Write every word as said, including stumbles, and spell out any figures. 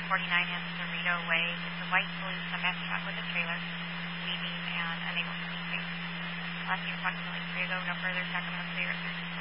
forty-nine in Cerrito Way. It's a white blue cement truck with a trailer, leaving and unable to be traced. Last year, approximately three ago, no further Sacramento State or